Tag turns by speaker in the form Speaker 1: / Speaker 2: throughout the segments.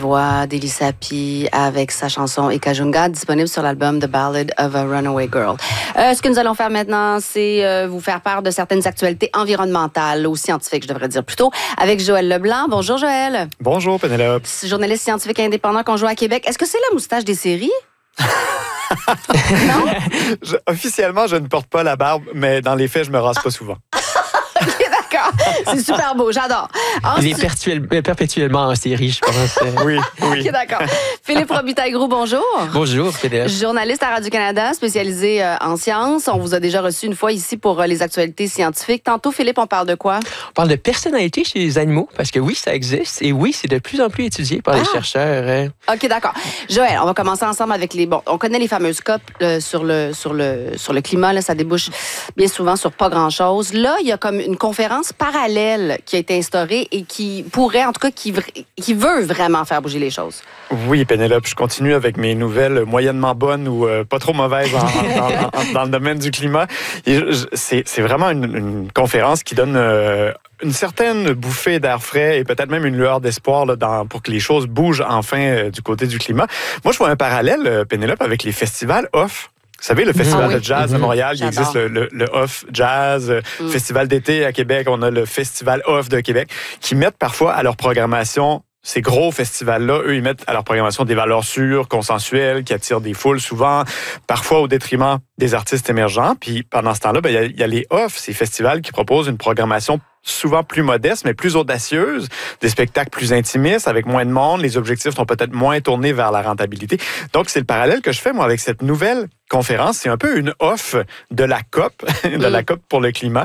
Speaker 1: Voix d'Élie Sapi avec sa chanson Ekajunga, disponible sur l'album The Ballad of a Runaway Girl. Ce que nous allons faire maintenant, c'est vous faire part de certaines actualités environnementales, ou scientifiques, je devrais dire plutôt, avec Joël Leblanc. Bonjour Joël.
Speaker 2: Bonjour Pénélope.
Speaker 1: Journaliste scientifique indépendant qu'on joue à Québec. Est-ce que c'est la moustache des séries? Non?
Speaker 2: Officiellement, je ne porte pas la barbe, mais dans les faits, je me rase pas souvent.
Speaker 1: OK, d'accord. C'est super beau, j'adore.
Speaker 3: Ensuite... Il est perpétuellement en série, je pense.
Speaker 2: Oui.
Speaker 1: OK, d'accord. Philippe Robitaille-Gros, bonjour.
Speaker 3: Bonjour, Pénélope.
Speaker 1: Journaliste à Radio-Canada, spécialisé en sciences. On vous a déjà reçu une fois ici pour les actualités scientifiques. Tantôt, Philippe, on parle de quoi?
Speaker 3: On parle de personnalité chez les animaux, parce que oui, ça existe, et oui, c'est de plus en plus étudié par les chercheurs.
Speaker 1: OK, d'accord. Joël, on va commencer ensemble avec les... Bon, on connaît les fameuses COP sur le climat. Là, ça débouche bien souvent sur pas grand-chose. Là, il y a comme une conférence parallèle qui a été instaurée et qui pourrait, en tout cas, qui veut vraiment faire bouger les choses.
Speaker 2: Oui, Pénélope, je continue avec mes nouvelles moyennement bonnes ou pas trop mauvaises dans le domaine du climat. C'est vraiment une conférence qui donne une certaine bouffée d'air frais et peut-être même une lueur d'espoir là, pour que les choses bougent enfin du côté du climat. Moi, je vois un parallèle, Pénélope, avec les festivals off. Vous savez, le festival de jazz de Montréal, il existe le Off Jazz, festival d'été à Québec, on a le festival Off de Québec, qui mettent parfois à leur programmation, ces gros festivals-là, eux, ils mettent à leur programmation des valeurs sûres, consensuelles, qui attirent des foules souvent, parfois au détriment des artistes émergents. Puis pendant ce temps-là, il y a les Off, ces festivals qui proposent une programmation souvent plus modeste, mais plus audacieuse, des spectacles plus intimistes, avec moins de monde, les objectifs sont peut-être moins tournés vers la rentabilité. Donc, c'est le parallèle que je fais, moi, avec cette nouvelle conférence. C'est un peu une off de la COP, de la COP pour le climat.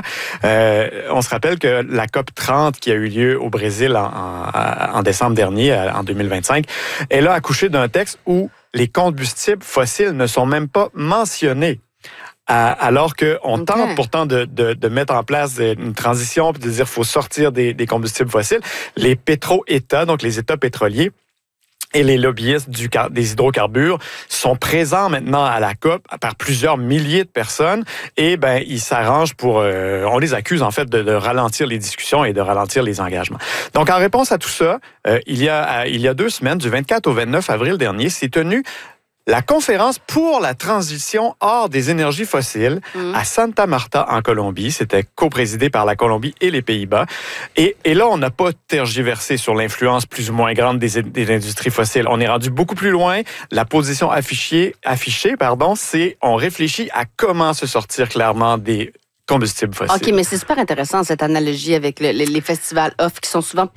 Speaker 2: On se rappelle que la COP 30, qui a eu lieu au Brésil en décembre dernier, en 2025, elle a accouché d'un texte où les combustibles fossiles ne sont même pas mentionnés. Alors qu'on tente pourtant de mettre en place une transition puis de dire qu'il faut sortir des combustibles fossiles, les pétro-États, donc les États pétroliers, et les lobbyistes des hydrocarbures sont présents maintenant à la COP par plusieurs milliers de personnes et ils s'arrangent pour... on les accuse en fait de ralentir les discussions et de ralentir les engagements. Donc en réponse à tout ça, il y a 2 semaines, du 24 au 29 avril dernier, s'est tenue la conférence pour la transition hors des énergies fossiles à Santa Marta, en Colombie. C'était coprésidé par la Colombie et les Pays-Bas. Et là, on n'a pas tergiversé sur l'influence plus ou moins grande des industries fossiles. On est rendu beaucoup plus loin. La position affichée, c'est on réfléchit à comment se sortir clairement des combustibles fossiles.
Speaker 1: OK, mais c'est super intéressant, cette analogie avec les festivals off qui sont souvent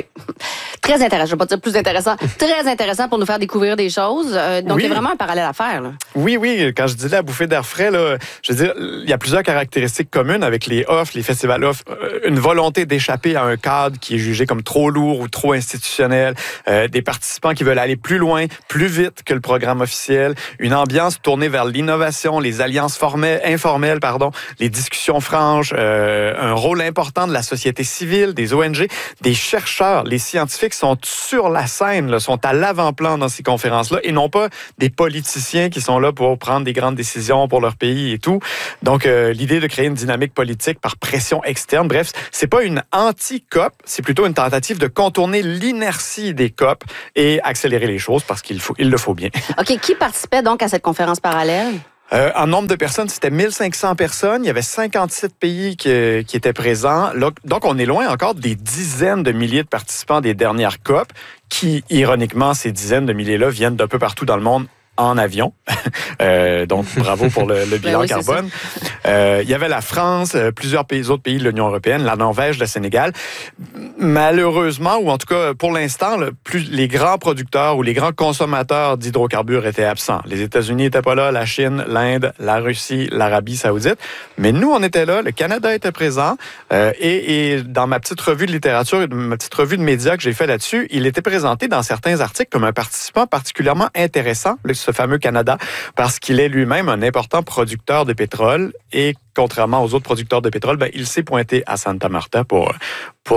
Speaker 1: très intéressants. Je ne vais pas dire plus intéressants, très intéressants pour nous faire découvrir des choses. Donc, il y a vraiment un parallèle à faire. Là.
Speaker 2: Oui. Quand je dis la bouffée d'air frais, là, je veux dire, il y a plusieurs caractéristiques communes avec les off, les festivals off. Une volonté d'échapper à un cadre qui est jugé comme trop lourd ou trop institutionnel. Des participants qui veulent aller plus loin, plus vite que le programme officiel. Une ambiance tournée vers l'innovation, les alliances informelles, les discussions franches, un rôle important de la société civile, des ONG, des chercheurs. Les scientifiques sont sur la scène, là, sont à l'avant-plan dans ces conférences-là et non pas des politiciens qui sont là pour prendre des grandes décisions pour leur pays et tout. Donc, l'idée de créer une dynamique politique par pression externe, bref, c'est pas une anti-COP, c'est plutôt une tentative de contourner l'inertie des COP et accélérer les choses parce il le faut bien.
Speaker 1: OK, qui participait donc à cette conférence parallèle?
Speaker 2: En nombre de personnes, c'était 1500 personnes. Il y avait 57 pays qui étaient présents. Donc, on est loin encore des dizaines de milliers de participants des dernières COP qui, ironiquement, ces dizaines de milliers-là viennent d'un peu partout dans le monde en avion. Donc, bravo pour le bilan carbone. Il y avait la France, plusieurs autres pays de l'Union européenne, la Norvège, le Sénégal. Malheureusement, ou en tout cas pour l'instant, les grands producteurs ou les grands consommateurs d'hydrocarbures étaient absents. Les États-Unis n'étaient pas là, la Chine, l'Inde, la Russie, l'Arabie saoudite. Mais nous, on était là, le Canada était présent. Et dans ma petite revue de littérature, ma petite revue de médias que j'ai fait là-dessus, il était présenté dans certains articles comme un participant particulièrement intéressant, ce fameux Canada, parce qu'il est lui-même un important producteur de pétrole et contrairement aux autres producteurs de pétrole, il s'est pointé à Santa Marta pour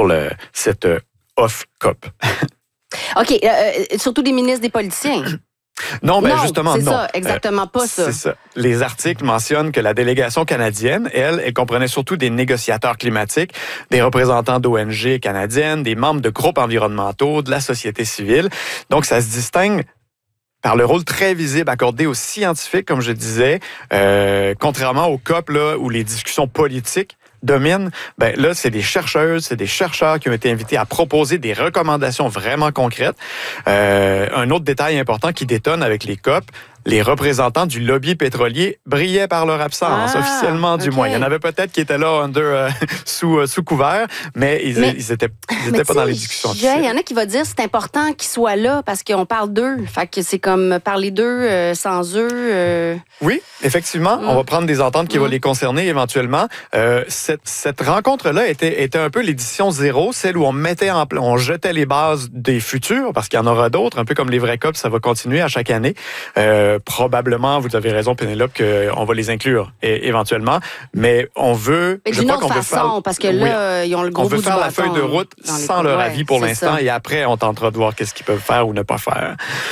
Speaker 2: cette off-COP.
Speaker 1: OK. Surtout des ministres, des politiciens.
Speaker 2: Non, ben justement,
Speaker 1: c'est
Speaker 2: non.
Speaker 1: ça, exactement pas ça.
Speaker 2: C'est ça. Les articles mentionnent que la délégation canadienne, elle comprenait surtout des négociateurs climatiques, des représentants d'ONG canadiennes, des membres de groupes environnementaux, de la société civile. Donc, ça se distingue par le rôle très visible accordé aux scientifiques, comme je disais, contrairement aux COP là, où les discussions politiques dominent, ben là, c'est des chercheuses, c'est des chercheurs qui ont été invités à proposer des recommandations vraiment concrètes. Un autre détail important qui détonne avec les COP, les représentants du lobby pétrolier brillaient par leur absence, officiellement du moins. Il y en avait peut-être qui étaient là sous couvert, mais ils étaient pas dans les discussions.
Speaker 1: Il y en a qui vont dire que c'est important qu'ils soient là parce qu'on parle d'eux. Fait que c'est comme parler d'eux sans eux.
Speaker 2: Oui, effectivement. On va prendre des ententes qui vont les concerner éventuellement. Cette rencontre-là était un peu l'édition zéro, celle où on jetait les bases des futurs, parce qu'il y en aura d'autres, un peu comme les vrais COP, ça va continuer à chaque année. Probablement, vous avez raison, Pénélope, qu'on va les inclure éventuellement, mais on veut...
Speaker 1: Mais d'une autre façon, parce que là, ils ont le gros bout du bâton.
Speaker 2: On veut faire la feuille de route sans leur avis pour l'instant, et après, on tentera de voir qu'est-ce qu'ils peuvent faire ou ne pas faire.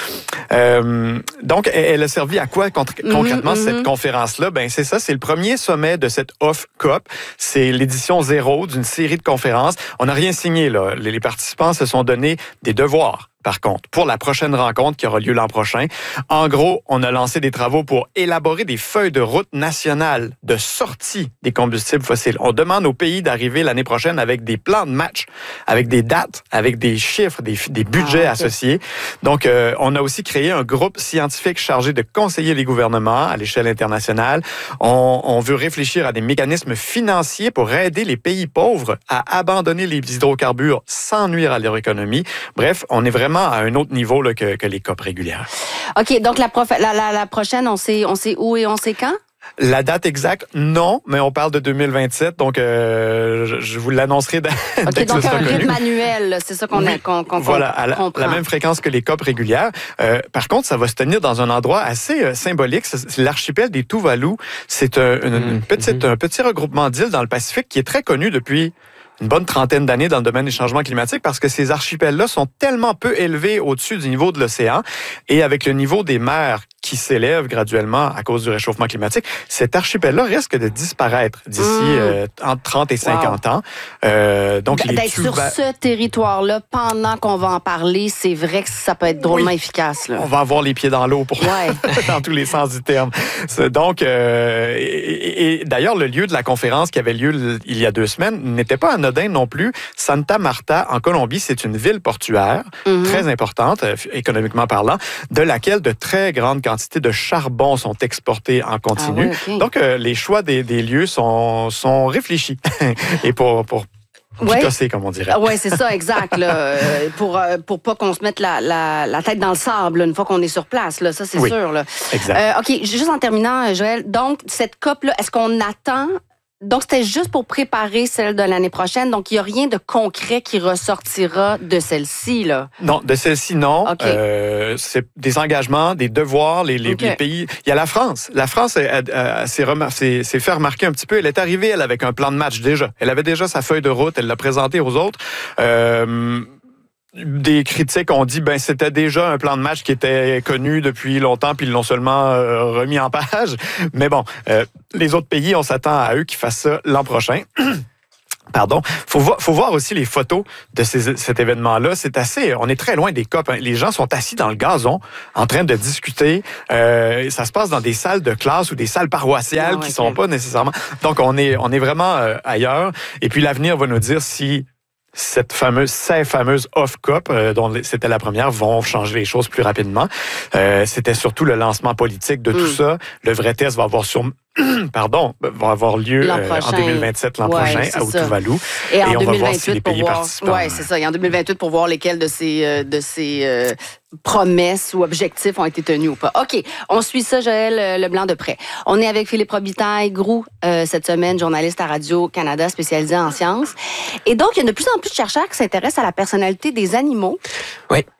Speaker 2: Donc, elle a servi à quoi concrètement, cette conférence-là? Ben, c'est ça, c'est le premier sommet de cette off-COP. C'est l'édition zéro d'une série de conférences. On n'a rien signé, là. Les participants se sont donné des devoirs. Par contre, pour la prochaine rencontre qui aura lieu l'an prochain, en gros, on a lancé des travaux pour élaborer des feuilles de route nationales de sortie des combustibles fossiles. On demande aux pays d'arriver l'année prochaine avec des plans de match, avec des dates, avec des chiffres, des budgets associés. Donc, on a aussi créé un groupe scientifique chargé de conseiller les gouvernements à l'échelle internationale. On veut réfléchir à des mécanismes financiers pour aider les pays pauvres à abandonner les hydrocarbures sans nuire à leur économie. Bref, on est vraiment à un autre niveau là, que les COP régulières.
Speaker 1: OK, donc la prochaine, on sait où et on sait quand?
Speaker 2: La date exacte, non, mais on parle de 2027, donc je vous l'annoncerai dès que ce sera connu.
Speaker 1: Donc un rythme annuel, c'est ça qu'on
Speaker 2: voilà, à la même fréquence que les COP régulières. Par contre, ça va se tenir dans un endroit assez symbolique, c'est l'archipel des Tuvalu. C'est un petit regroupement d'îles dans le Pacifique qui est très connu depuis une bonne trentaine d'années dans le domaine des changements climatiques parce que ces archipels-là sont tellement peu élevés au-dessus du niveau de l'océan et avec le niveau des mers qui s'élève graduellement à cause du réchauffement climatique, cet archipel-là risque de disparaître d'ici entre 30 et 50 ans. Donc
Speaker 1: d'être sur ce territoire-là pendant qu'on va en parler, c'est vrai que ça peut être drôlement efficace. Là.
Speaker 2: On va avoir les pieds dans l'eau dans tous les sens du terme. Donc, et d'ailleurs, le lieu de la conférence qui avait lieu il y a 2 semaines n'était pas anodin non plus. Santa Marta, en Colombie, c'est une ville portuaire très importante, économiquement parlant, de laquelle de très grandes quantités de charbon sont exportés en continu. Ah ouais, okay. Donc, les choix des lieux sont réfléchis. Et pour picosser, comme on dirait.
Speaker 1: Oui, c'est ça, exact. Là, pour pas qu'on se mette la tête dans le sable là, une fois qu'on est sur place. Là, ça, c'est sûr. Là.
Speaker 2: Exact.
Speaker 1: OK, juste en terminant, Joël, donc, cette COP-là, est-ce qu'on attend... Donc, c'était juste pour préparer celle de l'année prochaine. Donc, il n'y a rien de concret qui ressortira de celle-ci, là?
Speaker 2: Non, de celle-ci, non.
Speaker 1: Okay.
Speaker 2: C'est des engagements, des devoirs. Les pays... Il y a la France. La France s'est fait remarquer un petit peu. Elle est arrivée, elle, avec un plan de match déjà. Elle avait déjà sa feuille de route. Elle l'a présentée aux autres. Des critiques ont dit c'était déjà un plan de match qui était connu depuis longtemps puis ils l'ont seulement remis en page. Mais bon, les autres pays, on s'attend à eux qui fassent ça l'an prochain. Pardon. Faut voir aussi les photos de cet événement-là. On est très loin des COP. Hein. Les gens sont assis dans le gazon en train de discuter. Ça se passe dans des salles de classe ou des salles paroissiales qui sont pas nécessairement... Donc, on est vraiment ailleurs. Et puis, l'avenir va nous dire si... ces fameuses off-COP, dont c'était la première, vont changer les choses plus rapidement. C'était surtout le lancement politique de tout ça. Le vrai test va avoir lieu en 2027 l'an prochain à Tuvalu.
Speaker 1: Et en
Speaker 2: on
Speaker 1: 2028
Speaker 2: va voir si les pays participants...
Speaker 1: Oui, c'est ça. Et en 2028 pour voir lesquels de ces promesses ou objectifs ont été tenus ou pas. OK, on suit ça, Joël Leblanc, de près. On est avec Philippe Robitaille-Groux cette semaine, journaliste à Radio-Canada spécialisé en sciences. Et donc, il y a de plus en plus de chercheurs qui s'intéressent à la personnalité des animaux.
Speaker 3: Oui.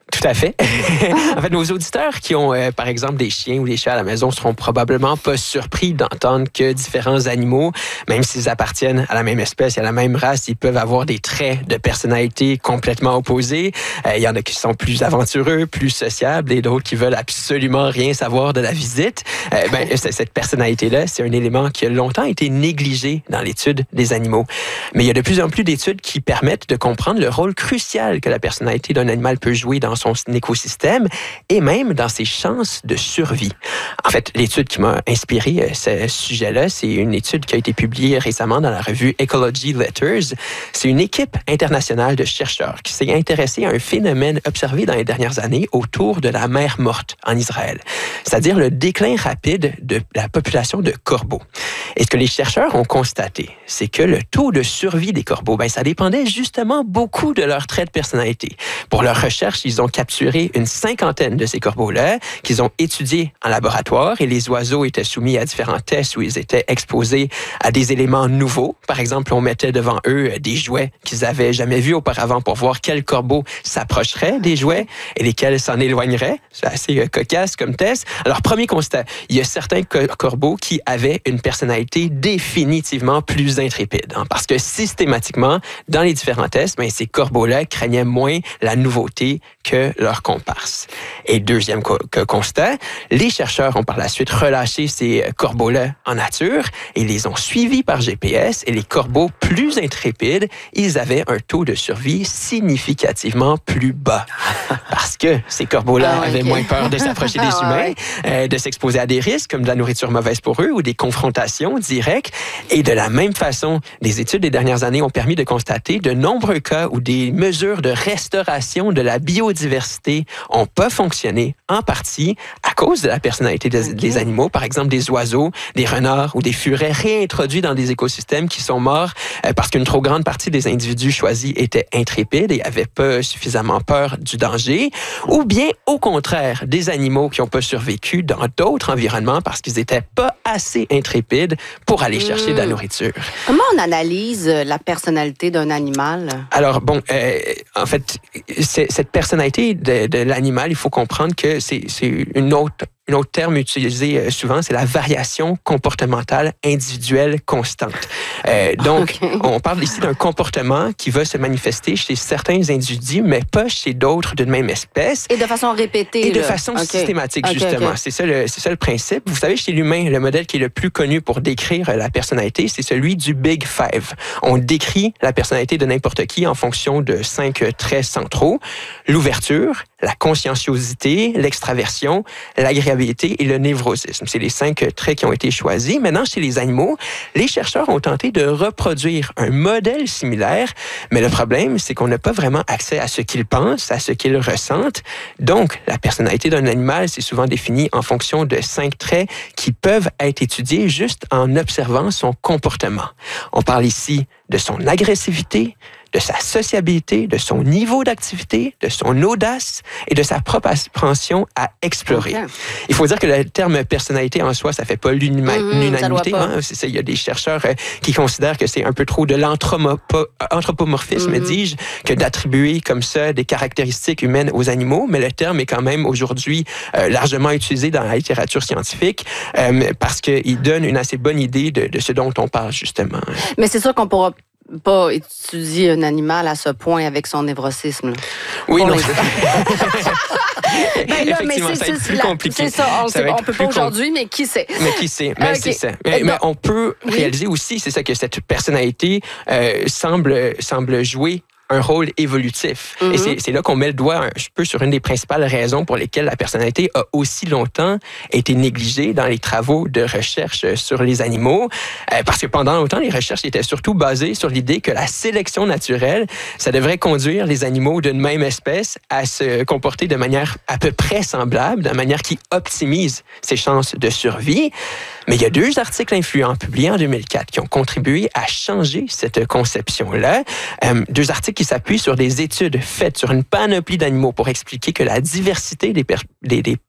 Speaker 3: Tout à fait. En fait, nos auditeurs qui ont, par exemple, des chiens ou des chats à la maison seront probablement pas surpris d'entendre que différents animaux, même s'ils appartiennent à la même espèce et à la même race, ils peuvent avoir des traits de personnalité complètement opposés. Il y en a qui sont plus aventureux, plus sociables et d'autres qui veulent absolument rien savoir de la visite. Cette personnalité-là, c'est un élément qui a longtemps été négligé dans l'étude des animaux. Mais il y a de plus en plus d'études qui permettent de comprendre le rôle crucial que la personnalité d'un animal peut jouer dans son écosystème et même dans ses chances de survie. En fait, l'étude qui m'a inspiré ce sujet-là, c'est une étude qui a été publiée récemment dans la revue Ecology Letters. C'est une équipe internationale de chercheurs qui s'est intéressée à un phénomène observé dans les dernières années autour de la mer morte en Israël, c'est-à-dire le déclin rapide de la population de corbeaux. Et ce que les chercheurs ont constaté, c'est que le taux de survie des corbeaux, ça dépendait justement beaucoup de leurs traits de personnalité. Pour leur recherche, ils ont capturé une 50aine de ces corbeaux-là qu'ils ont étudiés en laboratoire et les oiseaux étaient soumis à différents tests où ils étaient exposés à des éléments nouveaux. Par exemple, on mettait devant eux des jouets qu'ils n'avaient jamais vus auparavant pour voir quel corbeau s'approcherait des jouets et lesquels s'en éloigneraient. C'est assez cocasse comme test. Alors, premier constat, il y a certains corbeaux qui avaient une personnalité définitivement plus intrépide, parce que systématiquement, dans les différents tests, ces corbeaux-là craignaient moins la nouveauté que leurs comparses. Et deuxième constat, les chercheurs ont par la suite relâché ces corbeaux-là en nature et les ont suivis par GPS et les corbeaux plus intrépides, ils avaient un taux de survie significativement plus bas. Parce que ces corbeaux-là avaient moins peur de s'approcher des humains, de s'exposer à des risques comme de la nourriture mauvaise pour eux ou des confrontations directes. Et de la même façon, les études des dernières années ont permis de constater de nombreux cas où des mesures de restauration de la biodiversité n'ont pas fonctionné, en partie à cause de la personnalité des animaux, par exemple des oiseaux, des renards ou des furets réintroduits dans des écosystèmes qui sont morts parce qu'une trop grande partie des individus choisis étaient intrépides et n'avaient pas suffisamment peur du danger, ou bien au contraire, des animaux qui n'ont pas survécu dans d'autres environnements parce qu'ils n'étaient pas assez intrépides pour aller chercher de la nourriture.
Speaker 1: Comment on analyse la personnalité d'un animal?
Speaker 3: Alors, en fait, cette personnalité de l'animal, il faut comprendre que c'est une autre terme utilisé souvent, c'est la variation comportementale individuelle constante. On parle ici d'un comportement qui va se manifester chez certains individus, mais pas chez d'autres d'une même espèce.
Speaker 1: Et de façon répétée.
Speaker 3: Et de façon systématique, justement. C'est ça le principe. Vous savez, chez l'humain, le modèle qui est le plus connu pour décrire la personnalité, c'est celui du Big Five. On décrit la personnalité de n'importe qui en fonction de 5 traits centraux. L'ouverture, la conscienciosité, l'extraversion, l'agréabilité et le névrosisme. C'est les 5 traits qui ont été choisis. Maintenant, chez les animaux, les chercheurs ont tenté de reproduire un modèle similaire, mais le problème, c'est qu'on n'a pas vraiment accès à ce qu'ils pensent, à ce qu'ils ressentent. Donc, la personnalité d'un animal, c'est souvent défini en fonction de 5 traits qui peuvent être étudiés juste en observant son comportement. On parle ici de son agressivité, de sa sociabilité, de son niveau d'activité, de son audace et de sa propension à explorer. Okay. Il faut dire que le terme personnalité en soi, ça fait pas l'unanimité. Il y a des chercheurs qui considèrent que c'est un peu trop de l'anthropomorphisme, dis-je, que d'attribuer comme ça des caractéristiques humaines aux animaux, mais le terme est quand même aujourd'hui largement utilisé dans la littérature scientifique parce qu'il donne une assez bonne idée de ce dont on parle justement.
Speaker 1: Mais c'est sûr qu'on pourra pas étudier un animal à ce point avec son névrosisme.
Speaker 3: Oui, non.
Speaker 1: Effectivement,
Speaker 3: ça va être plus compliqué.
Speaker 1: C'est ça, on peut pas aujourd'hui, mais qui sait?
Speaker 3: Mais qui sait? Mais c'est ça. Mais on peut réaliser aussi, c'est ça, que cette personnalité semble jouer un rôle évolutif. Et c'est là qu'on met le doigt un peu sur une des principales raisons pour lesquelles la personnalité a aussi longtemps été négligée dans les travaux de recherche sur les animaux. Parce que pendant longtemps, les recherches étaient surtout basées sur l'idée que la sélection naturelle, ça devrait conduire les animaux d'une même espèce à se comporter de manière à peu près semblable, de manière qui optimise ses chances de survie. Mais il y a 2 articles influents publiés en 2004 qui ont contribué à changer cette conception-là. 2 articles qui s'appuient sur des études faites sur une panoplie d'animaux pour expliquer que la diversité des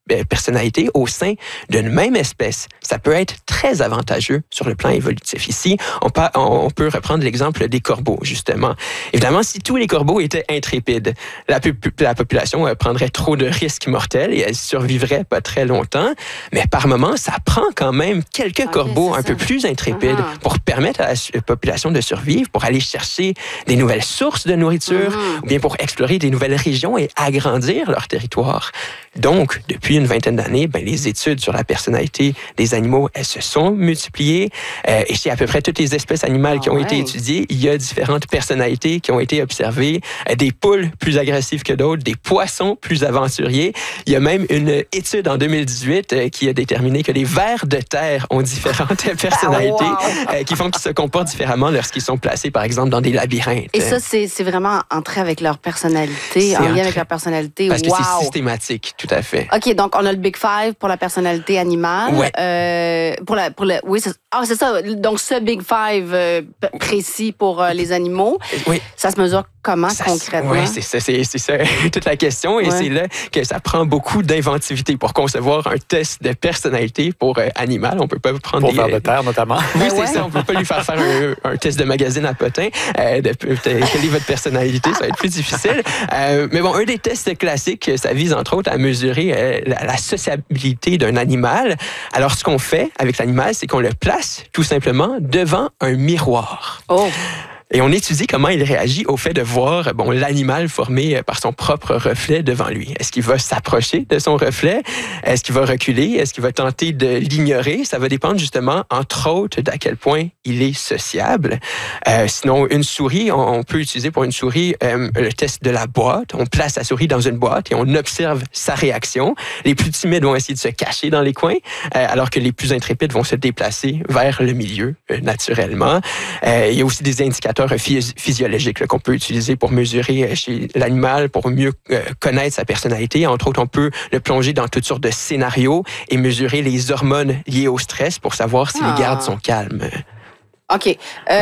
Speaker 3: personnalités au sein d'une même espèce, ça peut être très avantageux sur le plan évolutif. Ici, on peut reprendre l'exemple des corbeaux, justement. Évidemment, si tous les corbeaux étaient intrépides, la population prendrait trop de risques mortels et elle survivrait pas très longtemps. Mais par moment, ça prend quand même quelques corbeaux un peu plus intrépides pour permettre à la population de survivre, pour aller chercher des nouvelles sources de nourriture, ou bien pour explorer des nouvelles régions et agrandir leur territoire. Donc, depuis une vingtaine d'années, les études sur la personnalité des animaux, elles se sont multipliées. Et chez à peu près toutes les espèces animales qui ont été étudiées, il y a différentes personnalités qui ont été observées. Des poules plus agressives que d'autres, des poissons plus aventuriers. Il y a même une étude en 2018 qui a déterminé que les vers de terre ont différentes personnalités qui font qu'ils se comportent différemment lorsqu'ils sont placés, par exemple, dans des labyrinthes.
Speaker 1: Et ça, c'est vraiment entré avec leur personnalité, en lien avec leur personnalité.
Speaker 3: Parce que c'est systématique, tout à fait.
Speaker 1: OK, donc on a le Big Five pour la personnalité animale.
Speaker 3: Ouais.
Speaker 1: Oui, c'est ça. Donc, ce Big Five précis pour les animaux, ça se mesure comment concrètement?
Speaker 3: Oui, c'est ça toute la question. Et c'est là que ça prend beaucoup d'inventivité pour concevoir un test de personnalité pour animal. On peut pas prendre
Speaker 2: pour vers de terre, notamment.
Speaker 3: Oui, c'est ça. On peut pas lui faire un test de magazine à potin. Quelle est votre personnalité? Ça va être plus difficile. Mais bon, un des tests classiques, ça vise entre autres à mesurer la sociabilité d'un animal. Alors, ce qu'on fait avec l'animal, c'est qu'on le place tout simplement devant un miroir.
Speaker 1: Oh!
Speaker 3: Et on étudie comment il réagit au fait de voir l'animal formé par son propre reflet devant lui. Est-ce qu'il va s'approcher de son reflet? Est-ce qu'il va reculer? Est-ce qu'il va tenter de l'ignorer? Ça va dépendre justement, entre autres, d'à quel point il est sociable. Sinon, une souris, on peut utiliser pour une souris le test de la boîte. On place la souris dans une boîte et on observe sa réaction. Les plus timides vont essayer de se cacher dans les coins, alors que les plus intrépides vont se déplacer vers le milieu naturellement. Il y a aussi des indicateurs physiologiques qu'on peut utiliser pour mesurer chez l'animal, pour mieux connaître sa personnalité. Entre autres, on peut le plonger dans toutes sortes de scénarios et mesurer les hormones liées au stress pour savoir s'il garde son calme.
Speaker 1: OK.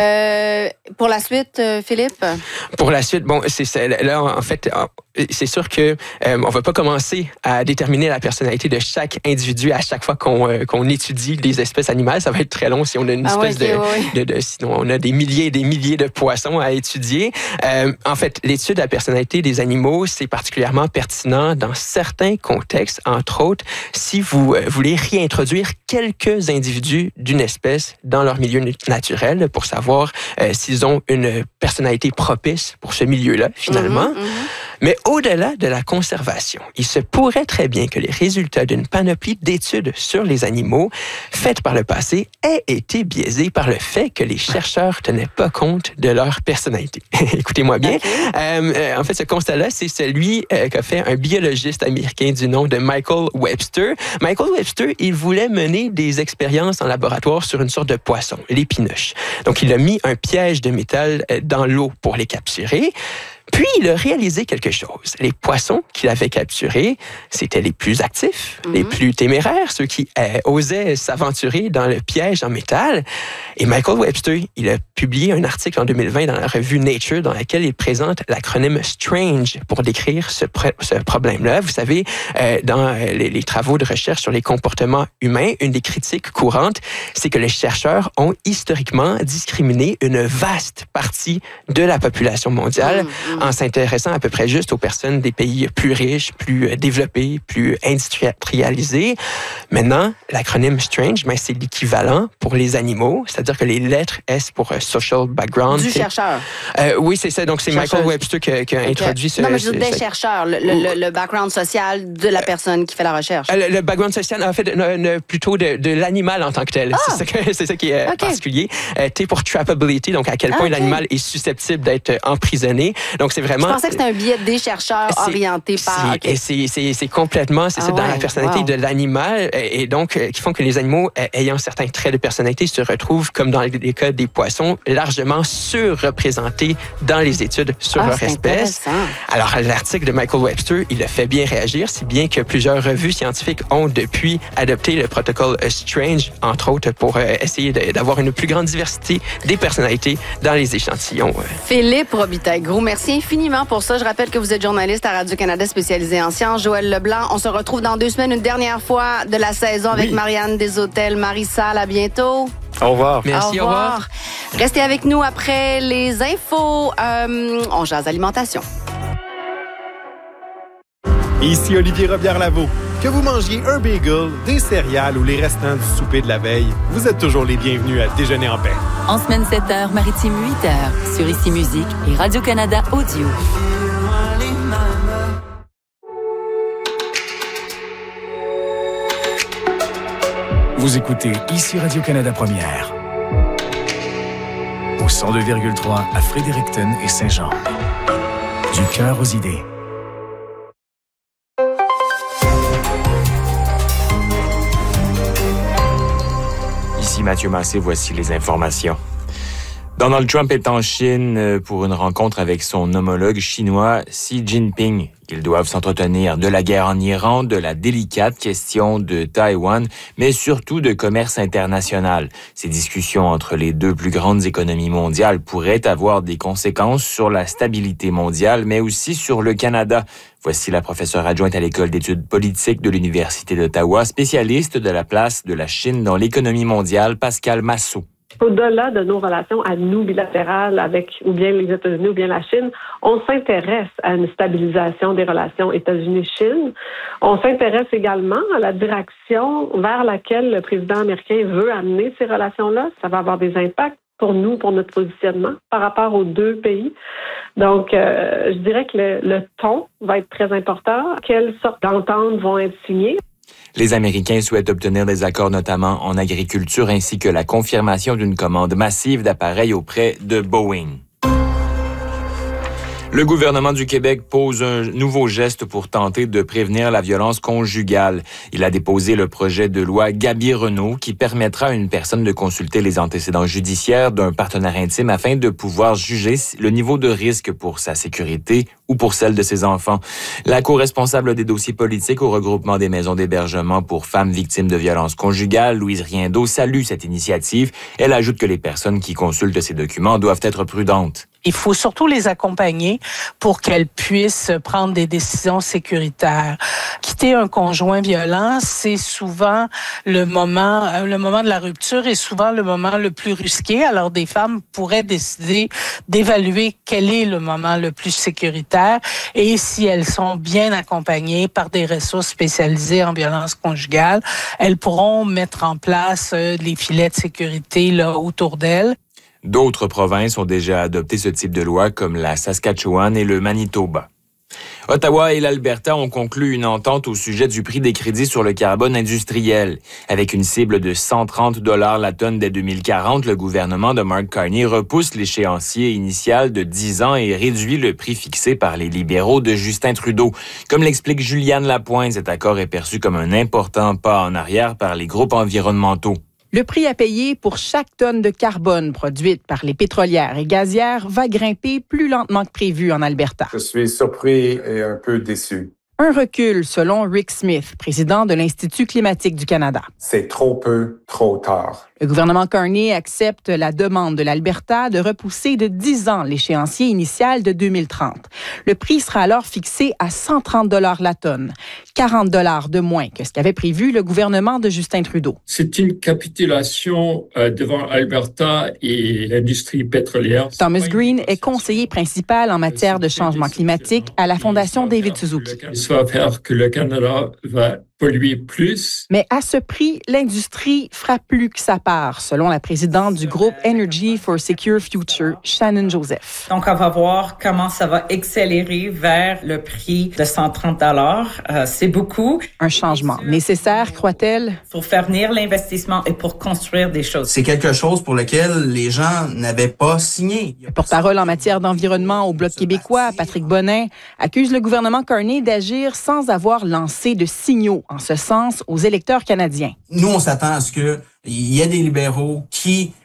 Speaker 1: Pour la suite, Philippe?
Speaker 3: Pour la suite, là, en fait, c'est sûr que on va pas commencer à déterminer la personnalité de chaque individu à chaque fois qu'on étudie des espèces animales. Ça va être très long si on a une espèce sinon on a des milliers et des milliers de poissons à étudier. En fait, l'étude de la personnalité des animaux, c'est particulièrement pertinent dans certains contextes, entre autres, si vous voulez réintroduire quelques individus d'une espèce dans leur milieu naturel pour savoir s'ils ont une personnalité propice pour ce milieu-là, finalement. Mais au-delà de la conservation, il se pourrait très bien que les résultats d'une panoplie d'études sur les animaux faites par le passé aient été biaisés par le fait que les chercheurs tenaient pas compte de leur personnalité. Écoutez-moi bien. En fait, ce constat-là, c'est celui qu'a fait un biologiste américain du nom de Michael Webster. Michael Webster, il voulait mener des expériences en laboratoire sur une sorte de poisson, l'épinoche. Donc, il a mis un piège de métal dans l'eau pour les capturer. Puis, il a réalisé quelque chose. Les poissons qu'il avait capturés, c'était les plus actifs, les plus téméraires, ceux qui osaient s'aventurer dans le piège en métal. Et Michael Webster, il a publié un article en 2020 dans la revue Nature dans laquelle il présente l'acronyme STRANGE pour décrire ce problème-là. Vous savez, dans les travaux de recherche sur les comportements humains, une des critiques courantes, c'est que les chercheurs ont historiquement discriminé une vaste partie de la population mondiale en s'intéressant à peu près juste aux personnes des pays plus riches, plus développés, plus industrialisés. Maintenant, l'acronyme STRANGE, c'est l'équivalent pour les animaux, c'est-à-dire que les lettres S pour Social Background.
Speaker 1: Du chercheur.
Speaker 3: Oui, c'est ça. Donc, c'est Michael Webster qui a introduit ce...
Speaker 1: Non, mais je veux dire des chercheurs, le background social de la personne qui fait la recherche.
Speaker 3: Le background social, en fait, plutôt de l'animal en tant que tel. C'est ça qui est particulier. T pour trappability, donc à quel point l'animal est susceptible d'être emprisonné. Donc, c'est vraiment...
Speaker 1: Je pensais que c'était un biais des chercheurs orientés par...
Speaker 3: C'est complètement... C'est dans la personnalité de l'animal et donc qui font que les animaux ayant certains traits de personnalité se retrouvent, comme dans les cas des poissons, largement surreprésentés dans les études sur leur espèce. Alors, l'article de Michael Webster, il a fait bien réagir, si bien que plusieurs revues scientifiques ont depuis adopté le protocole STRANGE, entre autres, pour essayer d'avoir une plus grande diversité des personnalités dans les échantillons.
Speaker 1: Philippe Robitaille, gros merci Merci infiniment pour ça. Je rappelle que vous êtes journaliste à Radio-Canada spécialisé en sciences. Joël Leblanc, on se retrouve dans 2 semaines, une dernière fois de la saison avec Marianne Deshôtels, Marie-Salle. À bientôt.
Speaker 2: Au revoir.
Speaker 3: Merci, au revoir.
Speaker 1: Restez avec nous après les infos. On jase alimentation.
Speaker 4: Ici Olivier Robillard-Lavaux. Que vous mangiez un bagel, des céréales ou les restants du souper de la veille, vous êtes toujours les bienvenus à Déjeuner en paix.
Speaker 5: En semaine 7h, Maritime 8h, sur Ici Musique et Radio-Canada Audio.
Speaker 6: Vous écoutez Ici Radio-Canada Première. Au 102,3 à Fredericton et Saint-Jean. Du cœur aux idées.
Speaker 7: Ici Mathieu Massé, voici les informations. Donald Trump est en Chine pour une rencontre avec son homologue chinois Xi Jinping. Ils doivent s'entretenir de la guerre en Iran, de la délicate question de Taïwan, mais surtout de commerce international. Ces discussions entre les 2 plus grandes économies mondiales pourraient avoir des conséquences sur la stabilité mondiale, mais aussi sur le Canada. Voici la professeure adjointe à l'École d'études politiques de l'Université d'Ottawa, spécialiste de la place de la Chine dans l'économie mondiale, Pascal Massot.
Speaker 8: Au-delà de nos relations à nous bilatérales avec ou bien les États-Unis ou bien la Chine, on s'intéresse à une stabilisation des relations États-Unis-Chine. On s'intéresse également à la direction vers laquelle le président américain veut amener ces relations-là. Ça va avoir des impacts pour nous, pour notre positionnement par rapport aux 2 pays. Donc, je dirais que le ton va être très important. Quelles sortes d'ententes vont être signées?
Speaker 7: Les Américains souhaitent obtenir des accords notamment en agriculture ainsi que la confirmation d'une commande massive d'appareils auprès de Boeing. Le gouvernement du Québec pose un nouveau geste pour tenter de prévenir la violence conjugale. Il a déposé le projet de loi Gaby-Renaud qui permettra à une personne de consulter les antécédents judiciaires d'un partenaire intime afin de pouvoir juger le niveau de risque pour sa sécurité ou pour celle de ses enfants. La co-responsable des dossiers politiques au regroupement des maisons d'hébergement pour femmes victimes de violences conjugales, Louise Riendeau, salue cette initiative. Elle ajoute que les personnes qui consultent ces documents doivent être prudentes.
Speaker 9: Il faut surtout les accompagner pour qu'elles puissent prendre des décisions sécuritaires. Quitter un conjoint violent, c'est souvent le moment de la rupture est souvent le moment le plus risqué. Alors, des femmes pourraient décider d'évaluer quel est le moment le plus sécuritaire et si elles sont bien accompagnées par des ressources spécialisées en violence conjugale, elles pourront mettre en place les filets de sécurité là autour d'elles.
Speaker 7: D'autres provinces ont déjà adopté ce type de loi, comme la Saskatchewan et le Manitoba. Ottawa et l'Alberta ont conclu une entente au sujet du prix des crédits sur le carbone industriel. Avec une cible de 130 $ la tonne dès 2040, le gouvernement de Mark Carney repousse l'échéancier initial de 10 ans et réduit le prix fixé par les libéraux de Justin Trudeau. Comme l'explique Juliane Lapointe, cet accord est perçu comme un important pas en arrière par les groupes environnementaux.
Speaker 10: Le prix à payer pour chaque tonne de carbone produite par les pétrolières et gazières va grimper plus lentement que prévu en Alberta.
Speaker 11: Je suis surpris et un peu déçu.
Speaker 10: Un recul, selon Rick Smith, président de l'Institut climatique du Canada.
Speaker 11: C'est trop peu, trop tard.
Speaker 10: Le gouvernement Carney accepte la demande de l'Alberta de repousser de 10 ans l'échéancier initial de 2030. Le prix sera alors fixé à 130 $ la tonne, 40 $ de moins que ce qu'avait prévu le gouvernement de Justin Trudeau.
Speaker 12: C'est une capitulation devant Alberta et l'industrie pétrolière.
Speaker 10: Thomas Green est conseiller principal en matière de changement climatique à la Fondation David Suzuki.
Speaker 12: Ça va faire que le Canada va polluer plus.
Speaker 10: Mais à ce prix, l'industrie fera plus que sa part, selon la présidente du groupe Energy for Secure Future, Shannon Joseph.
Speaker 13: Donc, on va voir comment ça va accélérer vers le prix de 130 $. C'est beaucoup.
Speaker 10: Un changement nécessaire, croit-elle?
Speaker 13: Pour faire venir l'investissement et pour construire des choses.
Speaker 14: C'est quelque chose pour lequel les gens n'avaient pas signé.
Speaker 10: Le porte-parole en matière d'environnement au Bloc québécois, Patrick Bonin, accuse le gouvernement Carney d'agir sans avoir lancé de signaux en ce sens aux électeurs canadiens.
Speaker 14: Nous, on s'attend à ce qu'il y ait des libéraux qui